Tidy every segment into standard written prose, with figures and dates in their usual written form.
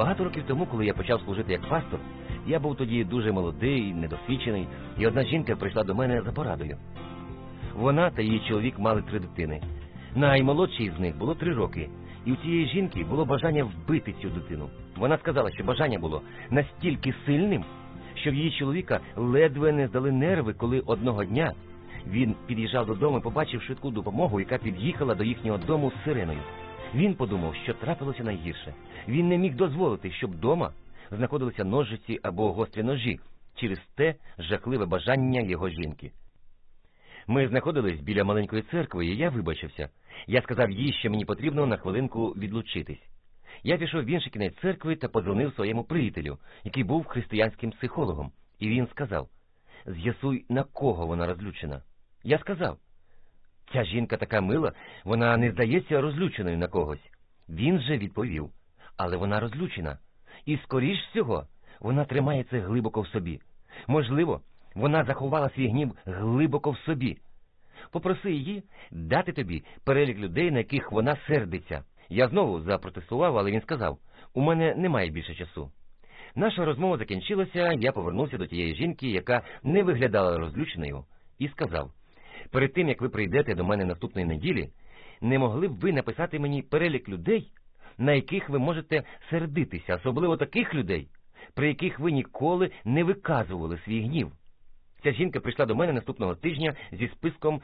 Багато років тому, коли я почав служити як пастор, я був тоді дуже молодий, недосвідчений, і одна жінка прийшла до мене за порадою. Вона та її чоловік мали 3 дитини. Наймолодшій з них було 3 роки, і у цієї жінки було бажання вбити цю дитину. Вона сказала, що бажання було настільки сильним, що в її чоловіка ледве не здали нерви, коли одного дня він під'їжджав додому і побачив швидку допомогу, яка під'їхала до їхнього дому з сиреною. Він подумав, що трапилося найгірше. Він не міг дозволити, щоб вдома знаходилися ножиці або гострі ножі через те жахливе бажання його жінки. Ми знаходились біля маленької церкви, і я вибачився. Я сказав їй, що мені потрібно на хвилинку відлучитись. Я пішов в інший кінець церкви та подзвонив своєму приятелю, який був християнським психологом. І він сказав: «З'ясуй, на кого вона розлючена». Я сказав: «Ця жінка така мила, вона не здається розлюченою на когось». Він же відповів: «Але вона розлючена. І, скоріш всього, вона тримає це глибоко в собі. Можливо, вона заховала свій гнів глибоко в собі. Попроси її дати тобі перелік людей, на яких вона сердиться». Я знову запротестував, але він сказав: «У мене немає більше часу». Наша розмова закінчилася, я повернувся до тієї жінки, яка не виглядала розлюченою, і сказав: «Перед тим, як ви прийдете до мене наступної неділі, не могли б ви написати мені перелік людей, на яких ви можете сердитися, особливо таких людей, при яких ви ніколи не виказували свій гнів?» Ця жінка прийшла до мене наступного тижня зі списком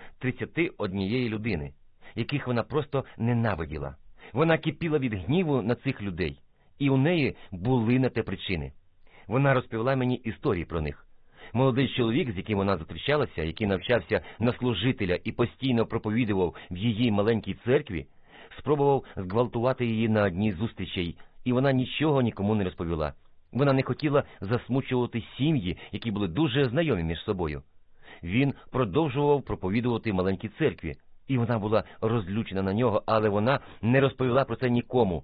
31 людини, яких вона просто ненавиділа. Вона кипіла від гніву на цих людей, і у неї були на те причини. Вона розповіла мені історії про них. Молодий чоловік, з яким вона зустрічалася, який навчався на служителя і постійно проповідував в її маленькій церкві, спробував зґвалтувати її на одній з зустрічей, і вона нічого нікому не розповіла. Вона не хотіла засмучувати сім'ї, які були дуже знайомі між собою. Він продовжував проповідувати в маленькій церкві, і вона була розлючена на нього, але вона не розповіла про це нікому.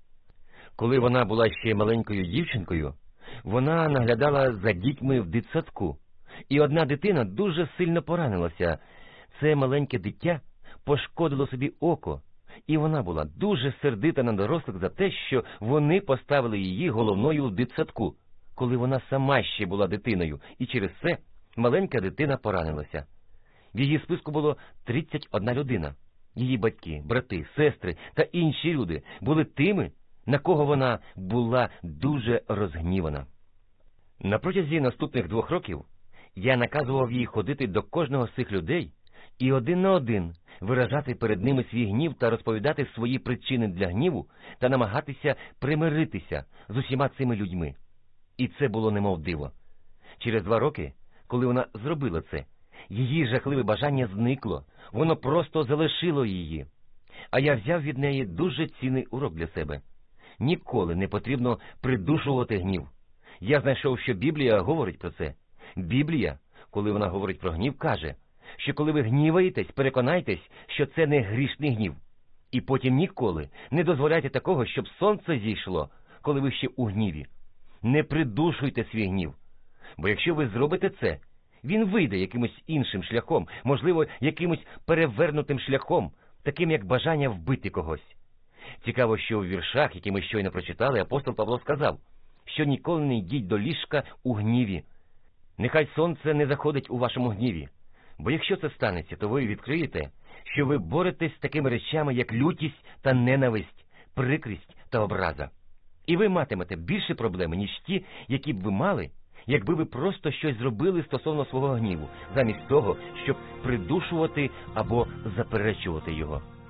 Коли вона була ще маленькою дівчинкою, вона наглядала за дітьми в дитсадку, і одна дитина дуже сильно поранилася. Це маленьке дитя пошкодило собі око, і вона була дуже сердита на дорослих за те, що вони поставили її головною в дитсадку, коли вона сама ще була дитиною, і через це маленька дитина поранилася. В її списку було 31 людина. Її батьки, брати, сестри та інші люди були тими, на кого вона була дуже розгнівана. На протязі наступних 2 років я наказував їй ходити до кожного з цих людей і один на один виражати перед ними свій гнів та розповідати свої причини для гніву та намагатися примиритися з усіма цими людьми. І це було немов диво. Через 2 роки, коли вона зробила це, її жахливе бажання зникло, воно просто залишило її. А я взяв від неї дуже цінний урок для себе. Ніколи не потрібно придушувати гнів. Я знайшов, що Біблія говорить про це. Біблія, коли вона говорить про гнів, каже, що коли ви гніваєтесь, переконайтесь, що це не грішний гнів. І потім ніколи не дозволяйте такого, щоб сонце зійшло, коли ви ще у гніві. Не придушуйте свій гнів. Бо якщо ви зробите це, він вийде якимось іншим шляхом, можливо, якимось перевернутим шляхом, таким як бажання вбити когось. Цікаво, що у віршах, які ми щойно прочитали, апостол Павло сказав, що ніколи не йдіть до ліжка у гніві. Нехай сонце не заходить у вашому гніві. Бо якщо це станеться, то ви відкриєте, що ви боретесь з такими речами, як лютість та ненависть, прикрість та образа. І ви матимете більше проблеми, ніж ті, які б ви мали, якби ви просто щось зробили стосовно свого гніву, замість того, щоб придушувати або заперечувати його.